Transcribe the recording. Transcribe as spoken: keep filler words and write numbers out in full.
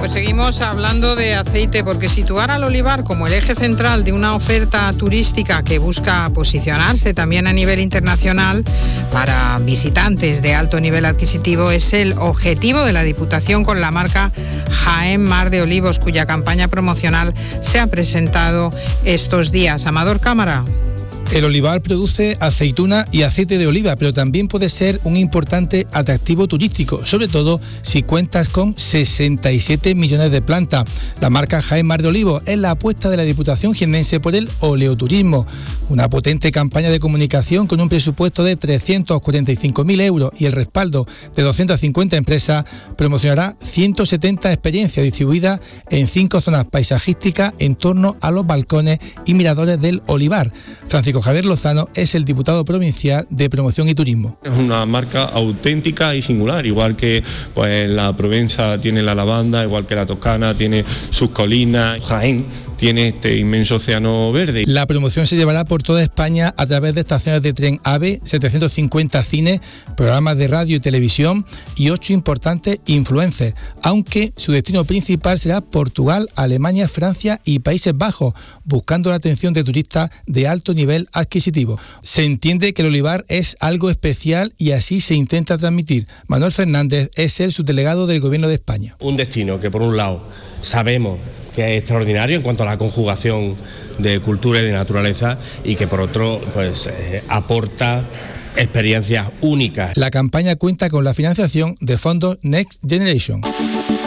Pues seguimos hablando de aceite, porque situar al olivar como el eje central de una oferta turística que busca posicionarse también a nivel internacional para visitantes de alto nivel adquisitivo es el objetivo de la Diputación con la marca Jaén Mar de Olivos, cuya campaña promocional se ha presentado estos días. Amador Cámara. El olivar produce aceituna y aceite de oliva, pero también puede ser un importante atractivo turístico, sobre todo si cuentas con sesenta y siete millones de plantas. La marca Jaén Mar de Olivos es la apuesta de la Diputación jiennense por el oleoturismo. Una potente campaña de comunicación con un presupuesto de trescientos cuarenta y cinco mil euros y el respaldo de doscientas cincuenta empresas promocionará ciento setenta experiencias distribuidas en cinco zonas paisajísticas en torno a los balcones y miradores del olivar. Francisco Javier Lozano es el diputado provincial de Promoción y Turismo. Es una marca auténtica y singular, igual que pues la Provenza tiene la lavanda, igual que la Toscana tiene sus colinas, Jaén tiene este inmenso océano verde. La promoción se llevará por toda España a través de estaciones de tren AVE, setecientos cincuenta cines, programas de radio y televisión y ocho importantes influencers, aunque su destino principal será Portugal, Alemania, Francia y Países Bajos, buscando la atención de turistas de alto nivel adquisitivo. Se entiende que el olivar es algo especial y así se intenta transmitir. Manuel Fernández es el subdelegado del Gobierno de España. Un destino que por un lado sabemos que es extraordinario en cuanto a la conjugación de cultura y de naturaleza y que por otro pues eh, aporta experiencias únicas. La campaña cuenta con la financiación de fondos Next Generation.